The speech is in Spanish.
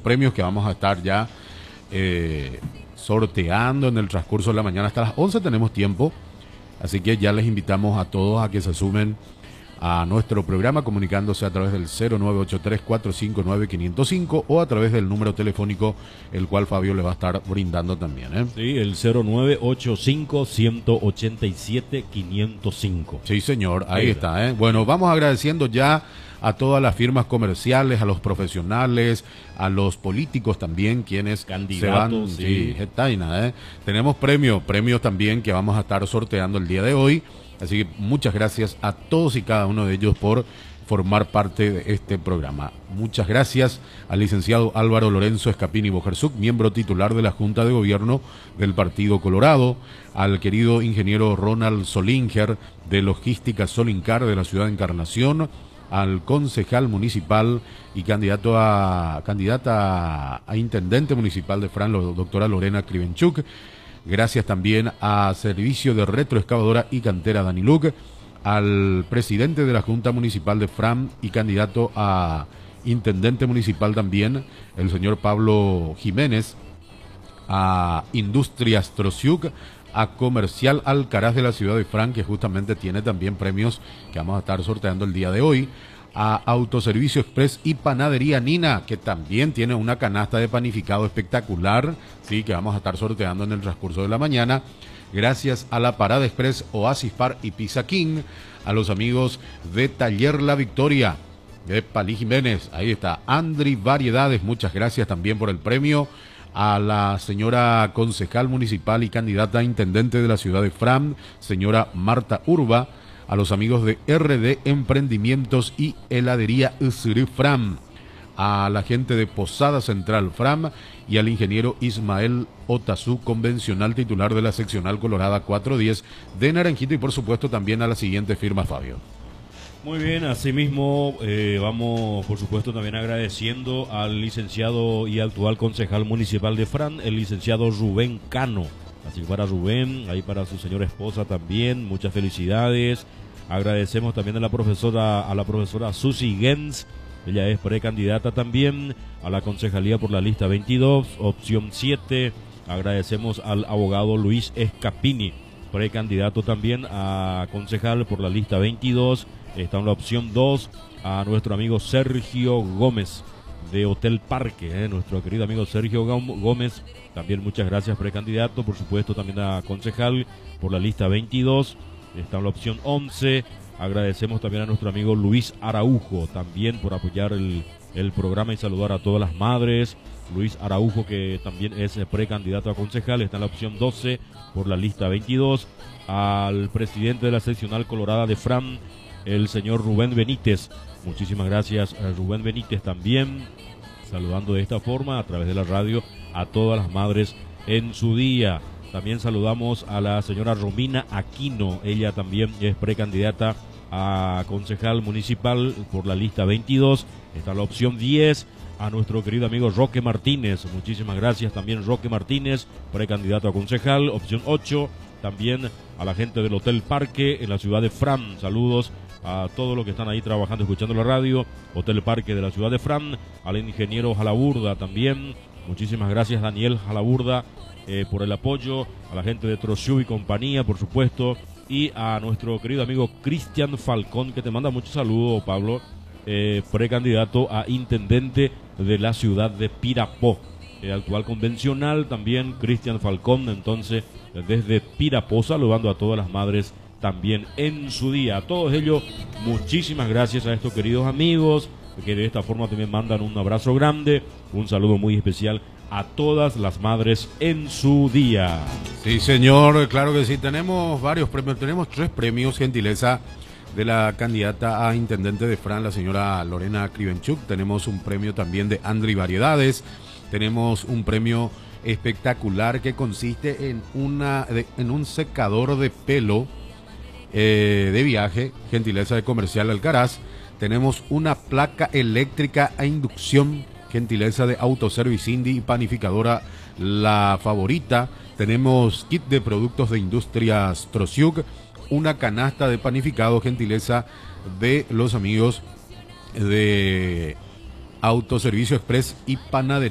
premios que vamos a estar ya sorteando en el transcurso de la mañana. Hasta las 11 tenemos tiempo, así que ya les invitamos a todos a que se sumen a nuestro programa comunicándose a través del 0983-459-505 o a través del número telefónico, el cual Fabio le va a estar brindando también. Sí, el 0985-187-505. Sí, señor, ahí está. Bueno, vamos agradeciendo ya a todas las firmas comerciales, a los profesionales, a los políticos también, quienes candidatos, se van. Sí, está y nada, Tenemos premios también que vamos a estar sorteando el día de hoy. Así que muchas gracias a todos y cada uno de ellos por formar parte de este programa. Muchas gracias al licenciado Álvaro Lorenzo Escapini Bojersuk, miembro titular de la Junta de Gobierno del Partido Colorado, al querido ingeniero Ronald Solinger de Logística Solincar de la ciudad de Encarnación, al concejal municipal y candidata a intendente municipal de Fran, doctora Lorena Krivenchuk. Gracias también a Servicio de Retroexcavadora y Cantera Daniluk, al presidente de la Junta Municipal de Fran y candidato a intendente municipal también, el señor Pablo Jiménez, a Industrias Trosiuk, a Comercial Alcaraz de la ciudad de Fran, que justamente tiene también premios que vamos a estar sorteando el día de hoy, a Autoservicio Express y Panadería Nina, que también tiene una canasta de panificado espectacular, sí, que vamos a estar sorteando en el transcurso de la mañana. Gracias a la Parada Express, Oasis Par y Pizza King, a los amigos de Taller La Victoria, de Palí Jiménez, ahí está, Andri Variedades, muchas gracias también por el premio, a la señora concejal municipal y candidata a intendente de la ciudad de Fran, señora Marta Urba, a los amigos de RD Emprendimientos y Heladería Usuri Fran, a la gente de Posada Central Fran y al ingeniero Ismael Otazú, convencional titular de la seccional Colorada 410 de Naranjito, y por supuesto también a la siguiente firma, Fabio. Muy bien, asimismo vamos por supuesto también agradeciendo al licenciado y actual concejal municipal de Fran, el licenciado Rubén Cano. Así que para Rubén, ahí para su señora esposa también, muchas felicidades. Agradecemos también a la profesora Susi Gens, ella es precandidata también a la concejalía por la lista 22, opción 7. Agradecemos al abogado Luis Escapini, precandidato también a concejal por la lista 22. Está en la opción 2 a nuestro amigo Sergio Gómez de Hotel Parque, nuestro querido amigo Sergio Gómez, también muchas gracias, precandidato. Por supuesto también a concejal por la lista 22, está en la opción 11. Agradecemos también a nuestro amigo Luis Araujo, también por apoyar el programa y saludar a todas las madres. Luis Araujo, que también es precandidato a concejal, está en la opción 12 por la lista 22. Al presidente de la seccional Colorada de Fran, el señor Rubén Benítez, muchísimas gracias a Rubén Benítez también, saludando de esta forma a través de la radio a todas las madres en su día. También saludamos a la señora Romina Aquino, ella también es precandidata a concejal municipal por la lista 22, está la opción 10, a nuestro querido amigo Roque Martínez, muchísimas gracias también Roque Martínez, precandidato a concejal, opción 8, también a la gente del Hotel Parque en la ciudad de Fran, saludos a todos los que están ahí trabajando, escuchando la radio, Hotel Parque de la ciudad de Fran, al ingeniero Jalaburda también, muchísimas gracias Daniel Jalaburda por el apoyo, a la gente de Trosiu y compañía, por supuesto, y a nuestro querido amigo Cristian Falcón, que te manda muchos saludos, Pablo, precandidato a intendente de la ciudad de Pirapó, actual convencional también, Cristian Falcón, entonces desde Pirapó, saludando a todas las madres también en su día. A todos ellos, muchísimas gracias a estos queridos amigos, que de esta forma también mandan un abrazo grande, un saludo muy especial a todas las madres en su día. Sí, señor, claro que sí, tenemos varios premios, tenemos 3 premios, gentileza de la candidata a intendente de Fran, la señora Lorena Krivenchuk, tenemos un premio también de Andri Variedades, tenemos un premio espectacular que consiste en un secador de pelo de viaje, gentileza de Comercial Alcaraz. Tenemos una placa eléctrica a inducción, gentileza de Autoservice Indy y Panificadora La Favorita. Tenemos kit de productos de Industrias Trosiuk, una canasta de panificado, gentileza de los amigos de Autoservicio Express y Panadería